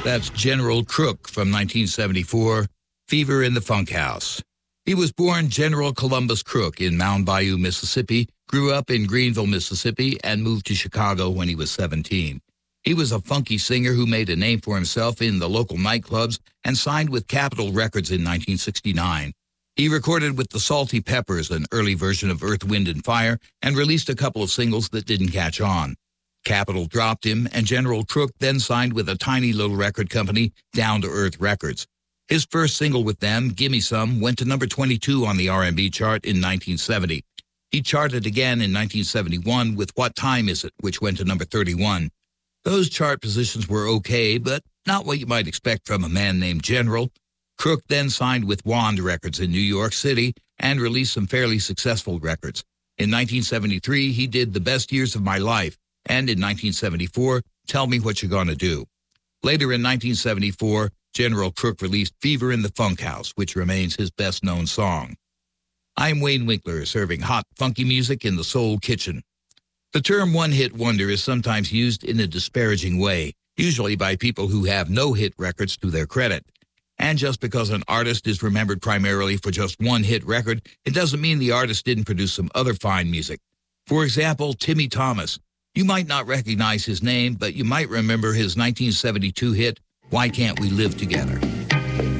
That's General Crook from 1974, Fever in the Funk House. He was born General Columbus Crook in Mound Bayou, Mississippi, grew up in Greenville, Mississippi, and moved to Chicago when he was 17. He was a funky singer who made a name for himself in the local nightclubs and signed with Capitol Records in 1969. He recorded with the Salty Peppers, an early version of Earth, Wind & Fire, and released a couple of singles that didn't catch on. Capitol dropped him, and General Crook then signed with a tiny little record company, Down to Earth Records. His first single with them, Gimme Some, went to number 22 on the R&B chart in 1970. He charted again in 1971 with What Time Is It, which went to number 31. Those chart positions were okay, but not what you might expect from a man named General. Crook then signed with Wand Records in New York City and released some fairly successful records. In 1973, he did The Best Years of My Life, and in 1974, Tell Me What You're Gonna Do. Later in 1974, General Crook released Fever in the Funk House, which remains his best-known song. I'm Wayne Winkler, serving hot, funky music in the Soul Kitchen. The term one-hit wonder is sometimes used in a disparaging way, usually by people who have no hit records to their credit. And just because an artist is remembered primarily for just one hit record, it doesn't mean the artist didn't produce some other fine music. For example, Timmy Thomas. You might not recognize his name, but you might remember his 1972 hit, Why Can't We Live Together?